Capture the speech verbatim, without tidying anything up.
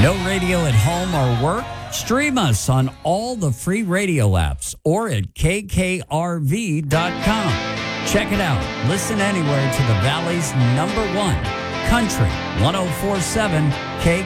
No radio at home or work? Stream us on all the free radio apps or at K K R V dot com. Check it out. Listen anywhere to the Valley's number one country, one oh four point seven K